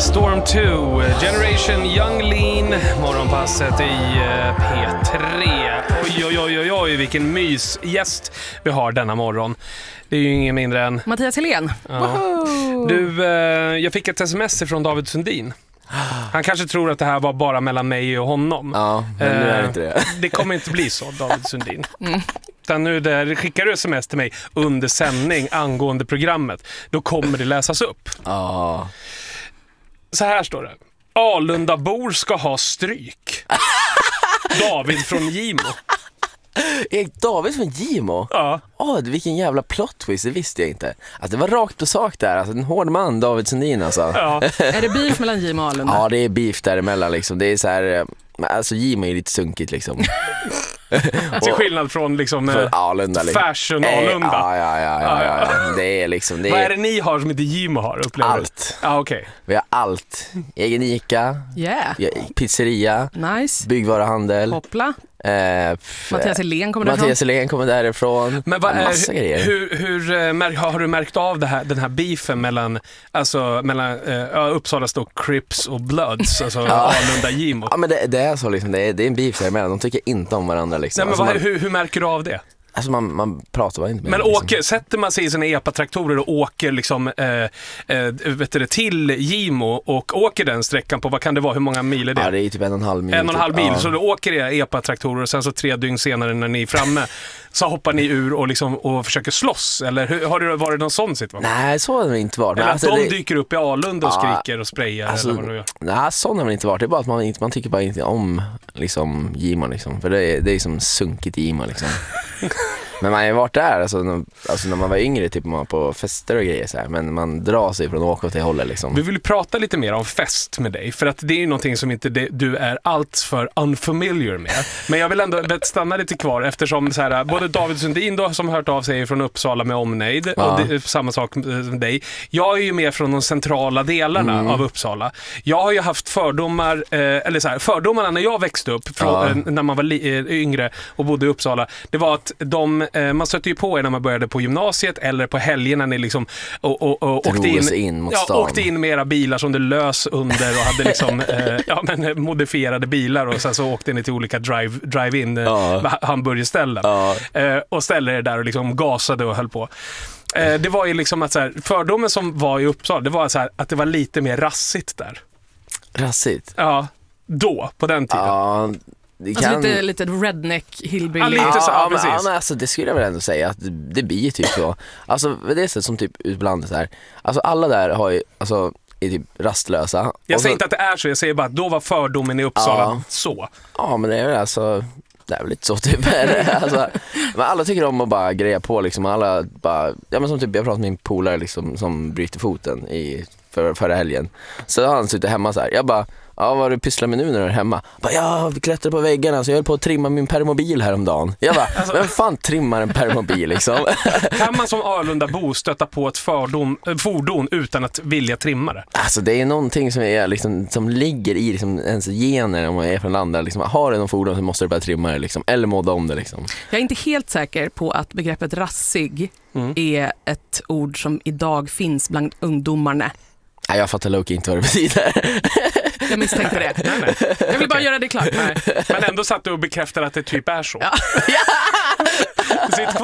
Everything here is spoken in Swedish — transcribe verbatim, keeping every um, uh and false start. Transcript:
Storm två, Generation Young Lean, morgonpasset i P tre. Oj, oj, oj, oj, oj, vilken mysgäst vi har denna morgon. Det är ju ingen mindre än Mattias Helén. Ja. Du, eh, jag fick ett sms från David Sundin. Han kanske tror att det här var bara mellan mig och honom. Ja, men nu är det inte det. Det kommer inte bli så, David Sundin. Mm. Utan nu där, skickar du sms till mig under sändning angående programmet, då kommer det läsas upp. Ja. Så här står det. Alundabor ska ha stryk. David från Gimo. Erik David från Gimo? Ja. Åh, oh, vilken jävla plot twist, det visste jag inte. Alltså, det var rakt på sak där, alltså, en hård man, David Sundin alltså. Ja. Är det beef mellan Gimo och Alunda? Ja, det är beef däremellan liksom. Det är så här, alltså Gimo är lite sunkigt liksom. Till skillnad från liksom för Alunda, liksom. Fashion Alunda. Ja, ja, ja, ja, ja, ja. Det är liksom det är... Vad är det ni har som inte Gimo har, upplever? Allt. Ja, okej. Okay. Vi har allt. Egen Ica. Yeah. Pizzeria. Nice. Byggvaruhandel. Hoppla. Eh, Mattias Helén kommer därifrån. Mattias Helén kommer därifrån. Men vad massa är, grejer. hur, hur har du märkt av det här, den här beefen mellan, alltså, mellan uh, Uppsala står Crips och Bloods, alltså ja. Alunda Gimo? Ja, men det, det är så liksom, det är, det är en beef däremellan. De tycker inte om varandra liksom. Nej, men alltså, vad, man, hur, hur märker du av det? Alltså man, man pratar bara inte med Men dem, åker, liksom. sätter man sig i sina epatraktorer och åker liksom, eh, eh, vet du, till Gimo och åker den sträckan på, vad kan det vara, hur många mil är det? Ja, det är typ en och en halv mil. En och en halv typ. mil, Ja. så du åker era epatraktorer och sen så tre dygn senare när ni är framme så hoppar ni ur och, liksom, och försöker slåss, eller hur, har det varit någon sån situation? Nej, så har det inte varit. Eller att alltså, de det... dyker upp i Alunda och ja, skriker och sprayar, alltså, eller vad de gör? Nej, sån har det inte varit. Det är bara att man, man tycker bara inte om liksom, Gimo liksom. För det är, det är som sunkigt i Gimo liksom. Men man har ju varit där, alltså, när, alltså när man var yngre, typ man var på fester och grejer så här, men man drar sig från att åka åt det hållet liksom. Vi vill prata lite mer om fest med dig, för att det är ju någonting som inte det, du är allt för unfamiliar med. Men jag vill ändå stanna lite kvar, eftersom så här, både David Sundin då, som hört av sig från Uppsala med omnejd, ja. och det, samma sak som dig. Jag är ju med från de centrala delarna mm. av Uppsala. Jag har ju haft fördomar, eh, eller så här, fördomarna när jag växte upp, från, ja. eh, när man var li, eh, yngre och bodde i Uppsala, det var att de man stötte ju på er när man började på gymnasiet eller på helgerna när ni liksom och, och, och åkte, in, in mot ja, åkte in med era bilar som det lös under och hade liksom eh, ja, men modifierade bilar, och sen så åkte ni till olika drive, drive-in ja. hamburgerställen ja. eh, och ställde er där och liksom gasade och höll på. Eh, det var ju liksom att så här, fördomen som var i Uppsala, det var så här, att det var lite mer rassigt där. Rassigt? Ja, då, på den tiden. Ja. Det alltså kan... lite, lite redneck hillbilly. Ja, lite ja, så, ja, men, precis. ja, men alltså, det skulle jag väl ändå säga att det, det blir typ så. Alltså det är så som typ ut på landet här. Alltså alla där har ju, alltså är typ rastlösa. Jag och säger så... inte att det är så, jag säger bara att då var fördomen i Uppsala ja. så. Ja, men det är väl alltså, det är väl lite så typ. Alltså, men alla tycker om att bara greja på liksom. Alla bara, ja men som typ jag pratade med min polare liksom, som bryter foten i för, förra helgen. Så han suttit hemma så här. Jag bara, ja, vad du pysslar med nu när du är hemma? Bara, ja, vi klättrar på väggarna så jag höll på att trimma min permobil häromdagen. Jag bara, alltså, vem fan trimmar en permobil liksom? Kan man som Alundabo stöta på ett fördom, fordon utan att vilja trimma det? Alltså det är någonting som, är, liksom, som ligger i liksom, ens gener om man är från landet. Liksom, har du någon fordon så måste du bara trimma det liksom, eller modda om det. Liksom. Jag är inte helt säker på att begreppet rassig mm. är ett ord som idag finns bland ungdomarna. Nej, jag fattar Loki inte vad det betyder. Jag misstänkte det. Nej, nej. Jag vill bara okay. göra det klart. Nej. Men ändå satt du och bekräftade att det typ är så. Ja.